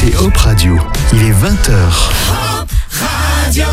écoutez Hop Radio. Il est 20h. Radio.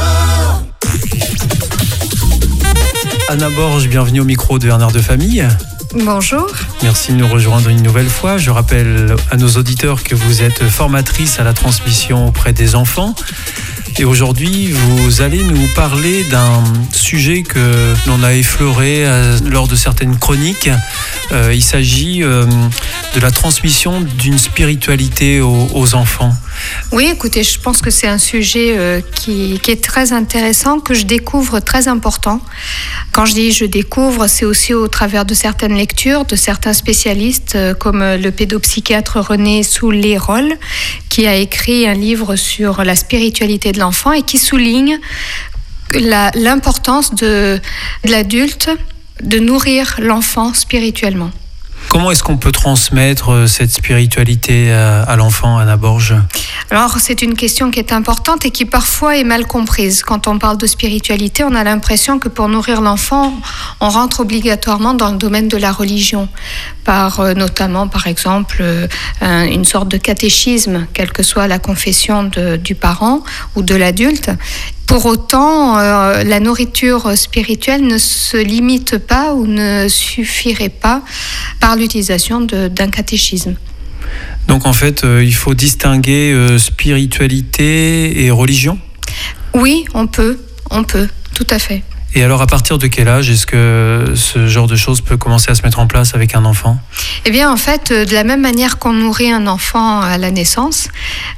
Anna Borge, bienvenue au micro de Bernard de Famille. Bonjour. Merci de nous rejoindre une nouvelle fois. Je rappelle à nos auditeurs que vous êtes formatrice à la transmission auprès des enfants. Et aujourd'hui, vous allez nous parler d'un sujet que l'on a effleuré lors de certaines chroniques. Il s'agit de la transmission d'une spiritualité aux enfants. Oui, écoutez, je pense que c'est un sujet qui est très intéressant, que je découvre très important. Quand je dis je découvre, c'est aussi au travers de certaines lectures, de certains spécialistes, comme le pédopsychiatre René Souleyrol, qui a écrit un livre sur la spiritualité de l'enfant et qui souligne l'importance de l'adulte de nourrir l'enfant spirituellement. Comment est-ce qu'on peut transmettre cette spiritualité à l'enfant, Anna Borge ? Alors, c'est une question qui est importante et qui parfois est mal comprise. Quand on parle de spiritualité, on a l'impression que pour nourrir l'enfant, on rentre obligatoirement dans le domaine de la religion, notamment, par exemple, une sorte de catéchisme, quelle que soit la confession du parent ou de l'adulte. Pour autant, la nourriture spirituelle ne se limite pas ou ne suffirait pas par l'utilisation d'un catéchisme. Donc en fait, il faut distinguer spiritualité et religion ? Oui, on peut, tout à fait. Et alors, à partir de quel âge est-ce que ce genre de choses peut commencer à se mettre en place avec un enfant ? Eh bien, en fait, de la même manière qu'on nourrit un enfant à la naissance,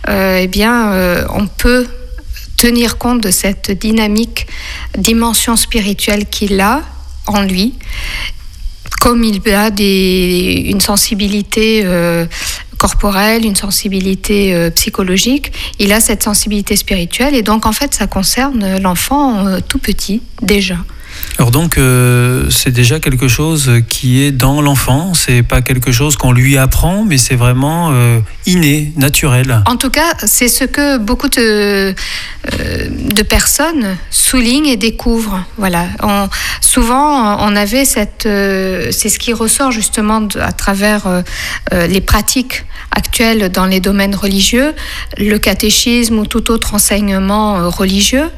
on peut tenir compte de cette dimension spirituelle qu'il a en lui, comme il a une sensibilité corporelle, une sensibilité psychologique, il a cette sensibilité spirituelle et donc en fait ça concerne l'enfant tout petit déjà. Alors donc c'est déjà quelque chose qui est dans l'enfant, c'est pas quelque chose qu'on lui apprend, mais c'est vraiment inné, naturel. En tout cas, c'est ce que beaucoup de personnes soulignent et découvrent. Voilà. Souvent, on avait c'est ce qui ressort justement à travers les pratiques actuelles dans les domaines religieux, le catéchisme ou tout autre enseignement religieux,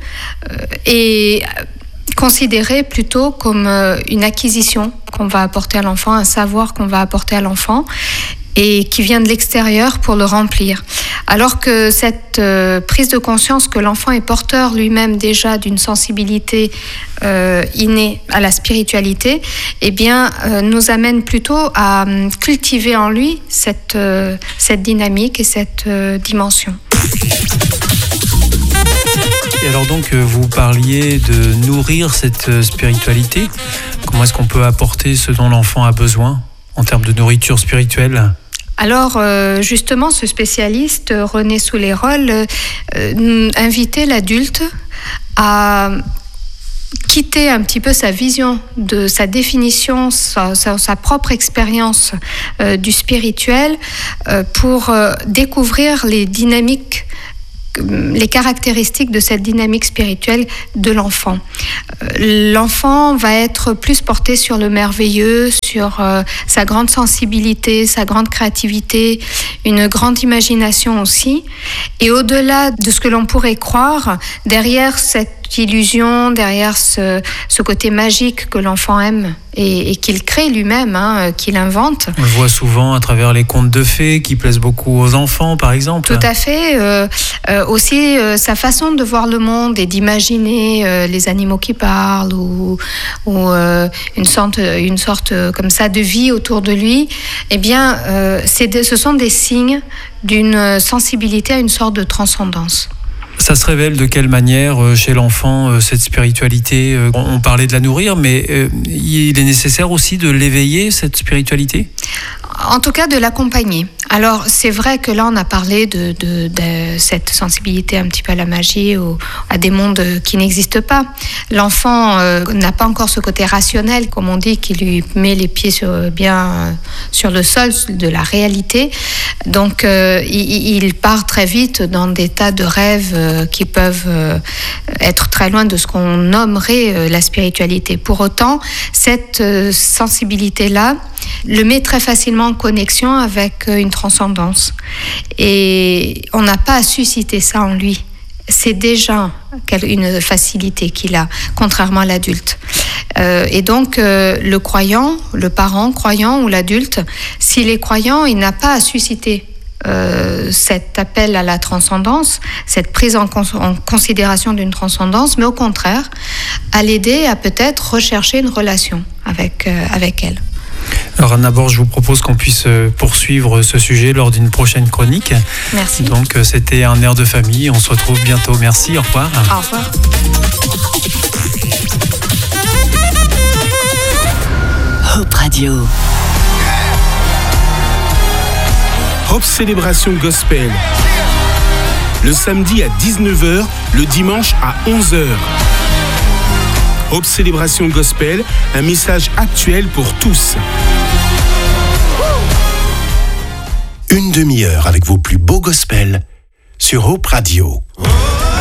et considéré plutôt comme une acquisition qu'on va apporter à l'enfant, un savoir qu'on va apporter à l'enfant et qui vient de l'extérieur pour le remplir. Alors que cette prise de conscience que l'enfant est porteur lui-même déjà d'une sensibilité innée à la spiritualité, nous amène plutôt à cultiver en lui cette dynamique et cette dimension. Et alors donc, vous parliez de nourrir cette spiritualité. Comment est-ce qu'on peut apporter ce dont l'enfant a besoin en termes de nourriture spirituelle ? Alors, justement, ce spécialiste, René Souleyrol, invitait l'adulte à quitter un petit peu sa vision de sa définition, sa propre expérience du spirituel pour découvrir les dynamiques, les caractéristiques de cette dynamique spirituelle de l'enfant. L'enfant va être plus porté sur le merveilleux, sur sa grande sensibilité, sa grande créativité, une grande imagination aussi. Et au-delà de ce que l'on pourrait croire, derrière cette illusion, derrière ce côté magique que l'enfant aime et qu'il crée lui-même, qu'il invente. On le voit souvent à travers les contes de fées qui plaisent beaucoup aux enfants, par exemple. Tout à fait. Aussi, sa façon de voir le monde et d'imaginer les animaux qui parlent ou une sorte comme ça de vie autour de lui, ce sont des signes d'une sensibilité à une sorte de transcendance. Ça se révèle de quelle manière chez l'enfant, cette spiritualité ? On parlait de la nourrir, mais il est nécessaire aussi de l'éveiller, cette spiritualité ? En tout cas, de l'accompagner. Alors, c'est vrai que là, on a parlé de cette sensibilité un petit peu à la magie ou à des mondes qui n'existent pas. L'enfant n'a pas encore ce côté rationnel, comme on dit, qui lui met les pieds sur le sol de la réalité. Donc, il part très vite dans des tas de rêves qui peuvent être très loin de ce qu'on nommerait la spiritualité. Pour autant, cette sensibilité-là le met très facilement vraiment en connexion avec une transcendance. Et on n'a pas à susciter ça en lui. C'est déjà une facilité qu'il a, contrairement à l'adulte. Et donc, le croyant, le parent croyant ou l'adulte, s'il est croyant, il n'a pas à susciter cet appel à la transcendance, cette prise en considération d'une transcendance, mais au contraire, à l'aider à peut-être rechercher une relation avec elle. Alors Anna Borge, je vous propose qu'on puisse poursuivre ce sujet lors d'une prochaine chronique. Merci. Donc c'était un air de famille, on se retrouve bientôt. Merci, au revoir. Au revoir. Hope Radio. Hope Célébration Gospel. Le samedi à 19h, le dimanche à 11h. Hope Célébration Gospel, un message actuel pour tous. Une demi-heure avec vos plus beaux gospels sur Hope Radio.